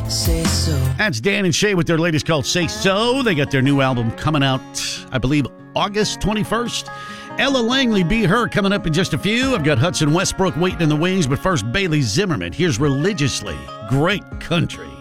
Say so. That's Dan and Shay with their latest called Say So. They got their new album coming out, I believe, August 21st. Ella Langley, Be Her, coming up in just a few. I've got Hudson Westbrook waiting in the wings, but first, Bailey Zimmerman. Here's Religiously. Great country.